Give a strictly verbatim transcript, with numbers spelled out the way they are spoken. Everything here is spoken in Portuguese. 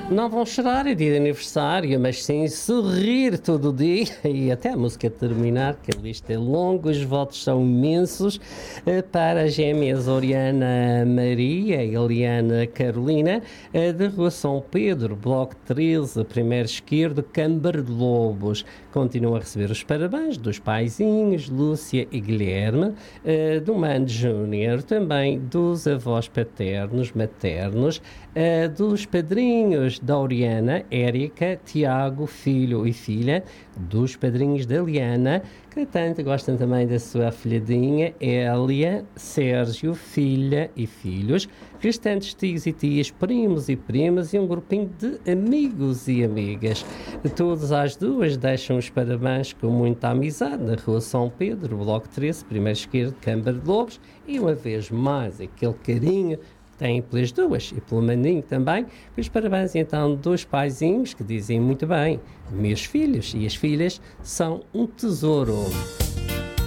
Não vão chorar é dia de aniversário, mas sim sorrir todo o dia e até a música terminar, que a lista é longa, os votos são imensos. eh, Para as gêmeas Oriana Maria e Eliana Carolina, eh, da Rua São Pedro, Bloco treze, primeiro esquerdo, Câmara de Lobos. Continuam a receber os parabéns dos paizinhos, Lúcia e Guilherme, eh, do Mano Júnior, também dos avós paternos, maternos, eh, dos padrinhos da Oriana, Érica, Tiago, filho e filha, dos padrinhos da Liana, que tanto gostam também da sua filhadinha, Hélia, Sérgio, filha e filhos, restantes tios e tias, primos e primas e um grupinho de amigos e amigas. Todas as duas deixam os parabéns com muita amizade na Rua São Pedro, Bloco treze, primeiro esquerdo, Câmara de Lobos, e uma vez mais aquele carinho têm pelas duas e pelo maninho também. Os parabéns então dos paizinhos que dizem muito bem: meus filhos e as filhas são um tesouro.